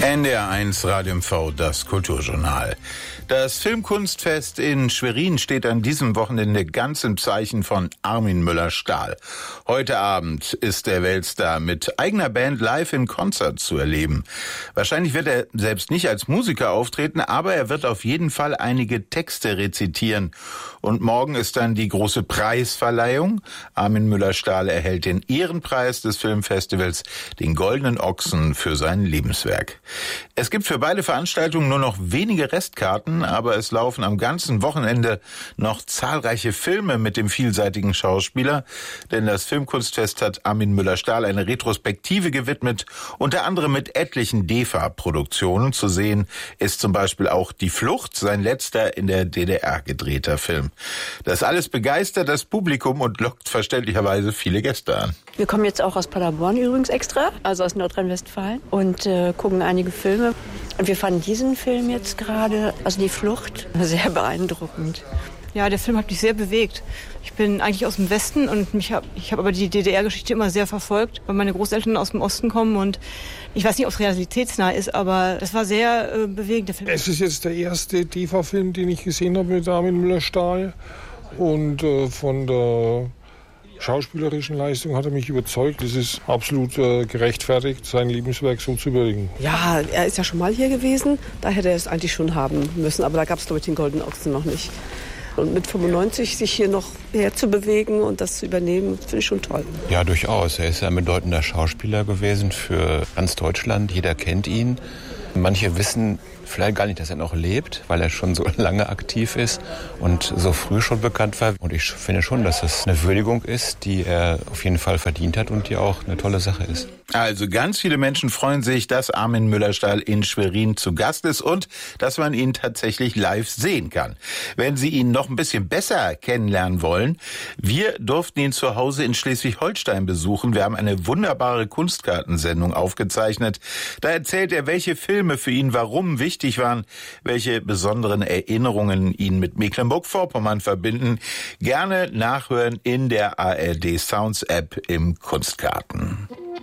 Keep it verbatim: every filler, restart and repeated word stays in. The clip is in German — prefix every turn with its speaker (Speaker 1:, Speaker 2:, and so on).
Speaker 1: N D R eins Radio M V, das Kulturjournal. Das Filmkunstfest in Schwerin steht an diesem Wochenende ganz im Zeichen von Armin Müller-Stahl. Heute Abend ist der Weltstar mit eigener Band live in Konzert zu erleben. Wahrscheinlich wird er selbst nicht als Musiker auftreten, aber er wird auf jeden Fall einige Texte rezitieren. Und morgen ist dann die große Preisverleihung. Armin Müller-Stahl erhält den Ehrenpreis des Filmfestivals, den Goldenen Ochsen, für sein Lebenswerk. Es gibt für beide Veranstaltungen nur noch wenige Restkarten, aber es laufen am ganzen Wochenende noch zahlreiche Filme mit dem vielseitigen Schauspieler, denn das Filmkunstfest hat Armin Müller-Stahl eine Retrospektive gewidmet, unter anderem mit etlichen D E F A-Produktionen. Zu sehen ist zum Beispiel auch Die Flucht, sein letzter in der D D R gedrehter Film. Das alles begeistert das Publikum und lockt verständlicherweise viele Gäste an.
Speaker 2: Wir kommen jetzt auch aus Paderborn übrigens extra, also aus Nordrhein-Westfalen, und äh, gucken einige Filme. Und wir fanden diesen Film jetzt gerade, also Die Flucht, sehr beeindruckend.
Speaker 3: Ja, der Film hat mich sehr bewegt. Ich bin eigentlich aus dem Westen und mich hab, ich habe aber die D D R-Geschichte immer sehr verfolgt, weil meine Großeltern aus dem Osten kommen und ich weiß nicht, ob es realitätsnah ist, aber das war sehr äh, bewegend, der Film.
Speaker 4: Es ist jetzt der erste D E F A-Film, den ich gesehen habe mit Armin Müller-Stahl und äh, von der schauspielerischen Leistung hat er mich überzeugt. Es ist absolut äh, gerechtfertigt, sein Lebenswerk so zu würdigen.
Speaker 5: Ja, er ist ja schon mal hier gewesen, da hätte er es eigentlich schon haben müssen, aber da gab es, glaube ich, den Goldenen Ochsen noch nicht. Und mit fünfundneunzig sich hier noch herzubewegen und das zu übernehmen, finde ich schon toll.
Speaker 6: Ja, durchaus. Er ist ein bedeutender Schauspieler gewesen für ganz Deutschland. Jeder kennt ihn. Manche wissen vielleicht gar nicht, dass er noch lebt, weil er schon so lange aktiv ist und so früh schon bekannt war. Und ich finde schon, dass das eine Würdigung ist, die er auf jeden Fall verdient hat und die auch eine tolle Sache ist.
Speaker 1: Also ganz viele Menschen freuen sich, dass Armin Müller-Stahl in Schwerin zu Gast ist und dass man ihn tatsächlich live sehen kann. Wenn Sie ihn noch ein bisschen besser kennenlernen wollen, wir durften ihn zu Hause in Schleswig-Holstein besuchen. Wir haben eine wunderbare Kunstkartensendung aufgezeichnet. Da erzählt er, welche Filme für ihn warum wichtig waren, welche besonderen Erinnerungen ihn mit Mecklenburg-Vorpommern verbinden. Gerne nachhören in der A R D Sounds App im Kunstkarten.